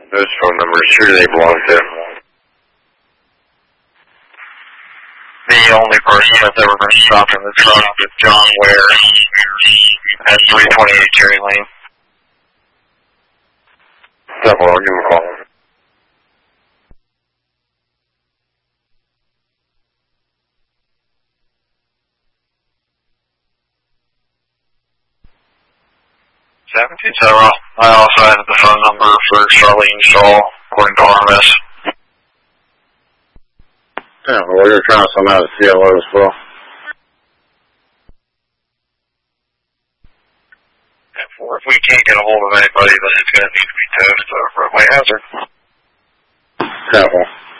Those phone numbers, who do they belong to? The only person that's ever been stopped in the truck is John Ware at 328 Cherry Lane. Several, I'll give him a call. So I also added the phone number for Charlene Shaw, according to RMS. Yeah, well, you're trying to send out a CLO as well. If we can't get a hold of anybody, then it's going to need to be towed to roadway hazard. Yeah, well.